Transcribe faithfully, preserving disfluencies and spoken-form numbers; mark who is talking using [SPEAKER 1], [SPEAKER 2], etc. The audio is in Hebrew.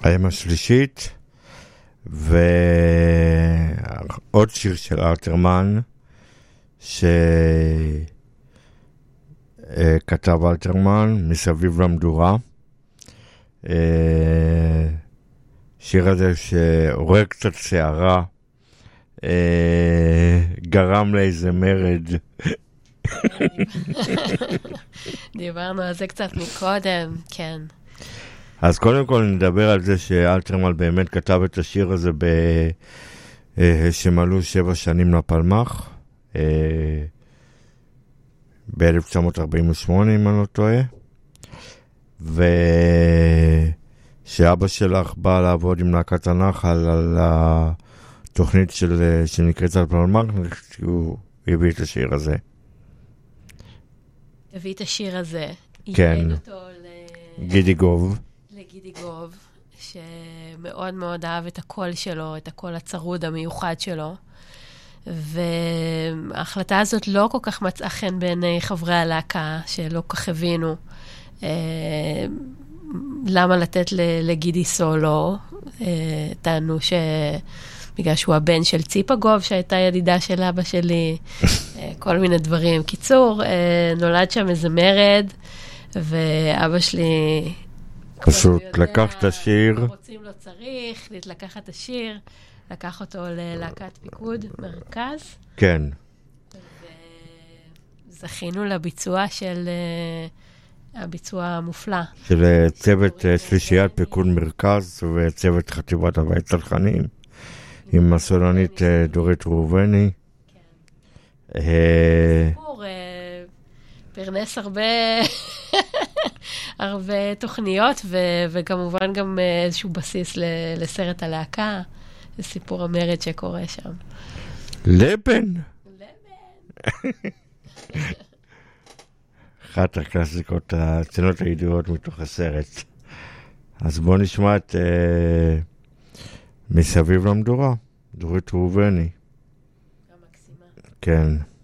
[SPEAKER 1] האם השלישית, ועוד שיר של אלתרמן, שכתב אלתרמן, מסביב למדורה. שיר הזה שעורר קצת שערה, גרם לאיזה מרד.
[SPEAKER 2] דיברנו על זה קצת מקודם, כן.
[SPEAKER 1] אז קודם כל נדבר על זה שאלתרמן באמת כתב את השיר הזה ב... שמלאו שבע שנים לפלמ"ח, ב-אלף תשע מאות ארבעים ושמונה אם אני לא טועה, ושאבא שלך בא לעבוד עם להקת הנחל על התוכנית של... שנקראת על פלמ"ח, הוא הביא את השיר הזה.
[SPEAKER 2] הביא את השיר הזה.
[SPEAKER 1] כן.
[SPEAKER 2] ייעד אותו
[SPEAKER 1] גידי גוב.
[SPEAKER 2] לגידי גוב, שמאוד מאוד אהב את הקול שלו, את הקול הצרוד המיוחד שלו. וההחלטה הזאת לא כל כך מצאה חן בעיני חברי הלהקה, שלא כך הבינו אה, למה לתת לגידי סולו. אה, טענו שבגלל שהוא הבן של ציפה גוב, שהייתה ידידה של אבא שלי, אה, כל מיני דברים. קיצור, אה, נולד שם איזה מרד, ואבא שלי...
[SPEAKER 1] פשוט לקח את השיר.
[SPEAKER 2] רוצים לא צריך, לקח את השיר, לקח אותו ללהקת פיקוד, מרכז.
[SPEAKER 1] כן.
[SPEAKER 2] וזכינו לביצוע של, הביצוע המופלא.
[SPEAKER 1] של צוות שלישיית פיקוד מרכז וצוות חטיבת הבית צלחנים, עם הסולנית דורית ראובני.
[SPEAKER 2] סיפור, פרנס הרבה... הרבה תוכניות, ו- וכמובן גם איזשהו בסיס ל- לסרט הלהקה, לסיפור המרד שקורה שם.
[SPEAKER 1] לבן.
[SPEAKER 2] לבן.
[SPEAKER 1] אחת הקלאסיקות, הצנות הידועות מתוך הסרט. אז בואו נשמע את אה, מסביב למדורה, דורית ראובני.
[SPEAKER 2] המקסימה.
[SPEAKER 1] כן.